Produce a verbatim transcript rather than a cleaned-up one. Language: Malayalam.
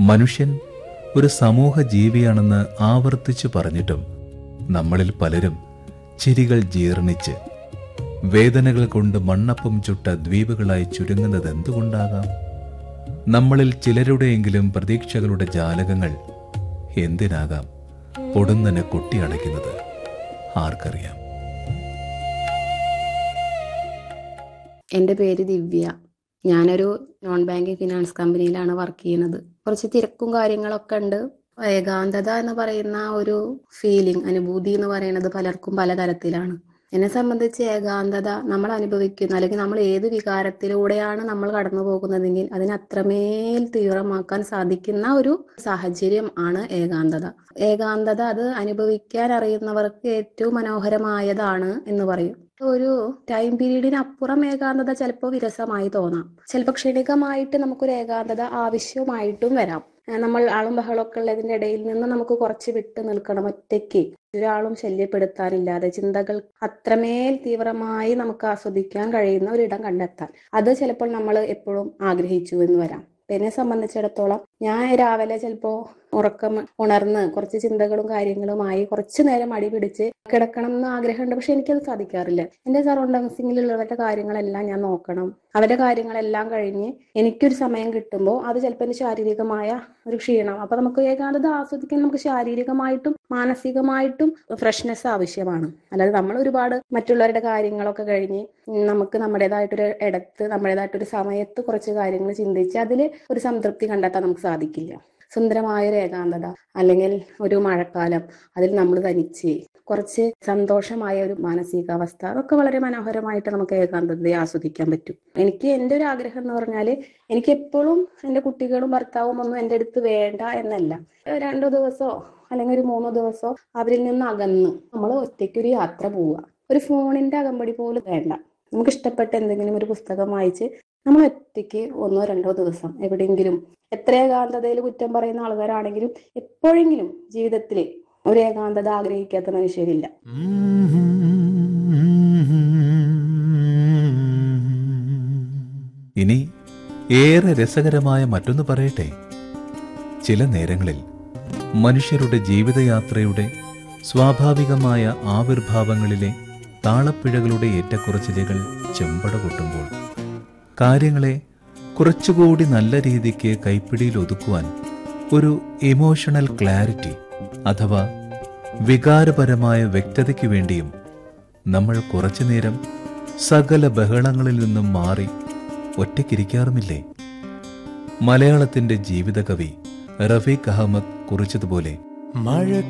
മനുഷ്യൻ ഒരു സമൂഹ ജീവിയാണെന്ന് ആവർത്തിച്ചു പറഞ്ഞിട്ടും നമ്മളിൽ പലരും ചിരികൾ ജീർണിച്ച് വേദനകൾ കൊണ്ട് മണ്ണപ്പം ചുട്ട ദ്വീപുകളായി ചുരുങ്ങുന്നത് എന്തുകൊണ്ടാകാം? നമ്മളിൽ ചിലരുടെയെങ്കിലും പ്രതീക്ഷകളുടെ ജാലകങ്ങൾ എന്തിനാകാം പൊടുന്നനെ കൊട്ടിയടയ്ക്കുന്നത്? ആർക്കറിയാം? എൻ്റെ പേര് ദിവ്യ. ഞാനൊരു നോൺ ബാങ്കിങ് ഫിനാൻസ് കമ്പനിയിലാണ് വർക്ക് ചെയ്യുന്നത്. കുറച്ച് തിരക്കും കാര്യങ്ങളൊക്കെ ഉണ്ട്. ഏകാന്തത എന്ന് പറയുന്ന ഒരു ഫീലിംഗ്, അനുഭൂതി എന്ന് പറയുന്നത് പലർക്കും പലതരത്തിലാണ്. എന്നെ സംബന്ധിച്ച് ഏകാന്തത നമ്മൾ അനുഭവിക്കുന്ന, അല്ലെങ്കിൽ നമ്മൾ ഏത് വികാരത്തിലൂടെയാണ് നമ്മൾ കടന്നു പോകുന്നതെങ്കിൽ അതിനെ അത്രമേൽ തീവ്രമാക്കാൻ സാധിക്കുന്ന ഒരു സാഹചര്യം ആണ് ഏകാന്തത. ഏകാന്തത അത് അനുഭവിക്കാൻ അറിയുന്നവർക്ക് ഏറ്റവും മനോഹരമായതാണ് എന്ന് പറയും. ഒരു ടൈം പീരീഡിനപ്പുറം ഏകാന്തത ചിലപ്പോൾ വിരസമായി തോന്നാം. ചിലപ്പോൾ ക്ഷണികമായിട്ട് നമുക്കൊരു ഏകാന്തത ആവശ്യമായിട്ടും വരാം. നമ്മൾ ആളും ബഹളമൊക്കെ ഉള്ളതിന്റെ ഇടയിൽ നിന്ന് നമുക്ക് കുറച്ച് വിട്ട് നിൽക്കണം, ഒറ്റയ്ക്ക്, ഒരാളും ശല്യപ്പെടുത്താനില്ലാതെ ചിന്തകൾ അത്രമേൽ തീവ്രമായി നമുക്ക് ആസ്വദിക്കാൻ കഴിയുന്ന ഒരിടം കണ്ടെത്താൻ. അത് ചിലപ്പോൾ നമ്മൾ എപ്പോഴും ആഗ്രഹിച്ചു എന്ന് വരാം. എന്നെ സംബന്ധിച്ചിടത്തോളം ഞാൻ രാവിലെ ചിലപ്പോൾ ഉറക്കം ഉണർന്ന് കുറച്ച് ചിന്തകളും കാര്യങ്ങളുമായി കുറച്ചു നേരം അടി പിടിച്ച് കിടക്കണം എന്ന് ആഗ്രഹമുണ്ട്. പക്ഷെ എനിക്കത് സാധിക്കാറില്ല. എൻ്റെ സറൗണ്ടൻസിങ്ങിലുള്ളവരുടെ കാര്യങ്ങളെല്ലാം ഞാൻ നോക്കണം. അവരുടെ കാര്യങ്ങളെല്ലാം കഴിഞ്ഞ് എനിക്കൊരു സമയം കിട്ടുമ്പോൾ അത് ചിലപ്പോൾ എൻ്റെ ശാരീരികമായ ഒരു ക്ഷീണം. അപ്പൊ നമുക്ക് ഏകാന്തത ആസ്വദിക്കാൻ നമുക്ക് ശാരീരികമായിട്ടും മാനസികമായിട്ടും ഫ്രഷ്നെസ് ആവശ്യമാണ്. അല്ലാതെ നമ്മൾ ഒരുപാട് മറ്റുള്ളവരുടെ കാര്യങ്ങളൊക്കെ കഴിഞ്ഞ് നമുക്ക് നമ്മുടേതായിട്ടൊരു ഇടത്ത് നമ്മുടേതായിട്ടൊരു സമയത്ത് കുറച്ച് കാര്യങ്ങൾ ചിന്തിച്ച് അതിൽ ഒരു സംതൃപ്തി കണ്ടെത്താൻ നമുക്ക് സാധിക്കില്ല. സുന്ദരമായൊരു ഏകാന്തത, അല്ലെങ്കിൽ ഒരു മഴക്കാലം, അതിൽ നമ്മൾ തനിച്ച് കുറച്ച് സന്തോഷമായ ഒരു മാനസികാവസ്ഥ, അതൊക്കെ വളരെ മനോഹരമായിട്ട് നമുക്ക് ഏകാന്തതയെ ആസ്വദിക്കാൻ പറ്റും. എനിക്ക് എൻ്റെ ഒരു ആഗ്രഹം എന്ന് പറഞ്ഞാല്, എനിക്ക് എപ്പോഴും എൻ്റെ കുട്ടികളും ഭർത്താവും ഒന്നും എൻ്റെ അടുത്ത് വേണ്ട എന്നല്ല. രണ്ടു ദിവസമോ അല്ലെങ്കിൽ ഒരു മൂന്നോ ദിവസമോ അവരിൽ നിന്ന് അകന്ന് നമ്മൾ ഒറ്റയ്ക്കൊരു യാത്ര പോവുക. ഒരു ഫോണിന്റെ അകമ്പടി പോലും വേണ്ട. നമുക്ക് ഇഷ്ടപ്പെട്ട എന്തെങ്കിലും ഒരു പുസ്തകം വായിച്ച് നമ്മൾ ഒറ്റയ്ക്ക് ഒന്നോ രണ്ടോ ദിവസം എവിടെയെങ്കിലും, എത്ര ഏകാന്തതയിൽ കുറ്റം പറയുന്ന ആൾക്കാരാണെങ്കിലും എപ്പോഴെങ്കിലും ജീവിതത്തിൽ ഒരു ഏകാന്തത ആഗ്രഹിക്കാത്ത മനുഷ്യരില്ല. ഇനി ഏറെ രസകരമായ മറ്റൊന്ന് പറയട്ടെ. ചില നേരങ്ങളിൽ മനുഷ്യരുടെ ജീവിതയാത്രയുടെ സ്വാഭാവികമായ ആവിർഭാവങ്ങളിലെ താളപ്പിഴകളുടെ ഏറ്റക്കുറച്ചിലുകൾ ചെമ്പട കൊട്ടുമ്പോൾ കാര്യങ്ങളെ കുറച്ചുകൂടി നല്ല രീതിക്ക് കൈപ്പിടിയിൽ ഒതുക്കുവാൻ ഒരു ഇമോഷണൽ ക്ലാരിറ്റി അഥവാ വികാരപരമായ വ്യക്തതയ്ക്ക് വേണ്ടിയും നമ്മൾ കുറച്ചുനേരം സകല ബഹളങ്ങളിൽ നിന്നും മാറി ഒറ്റയ്ക്കിരിക്കാറുമില്ലേ? മലയാളത്തിന്റെ ജീവിതകവി റഫീഖ് അഹമ്മദ് കുറിച്ചതുപോലെ, മഴ